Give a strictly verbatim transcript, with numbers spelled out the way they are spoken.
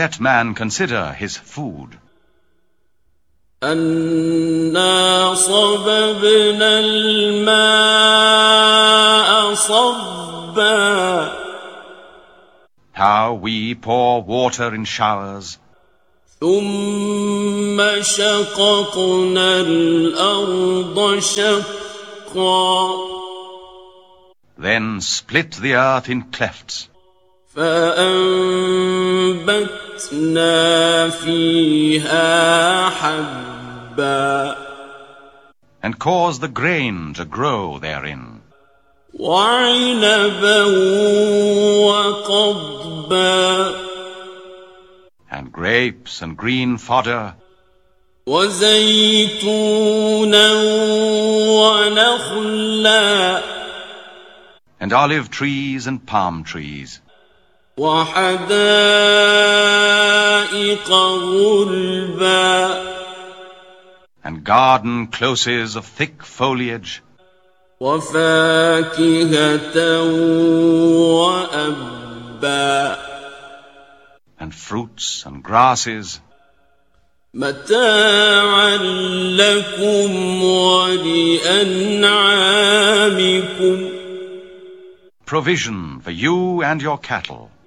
let man consider his food. أنا صببنا الماء صبا How we pour water in showers, ثم شققنا الأرض شقا then split the earth in clefts, فأنبتنا فيها حبا and cause the grain to grow therein, وعنبا وقضبا and grapes and green fodder, وزيتونا ونخلا and olive trees and palm trees, وحدائق غلبا and garden closes of thick foliage, وفاكهة وأبا and fruits and grasses, متاعا لكم ولأنعامكم provision for you and your cattle.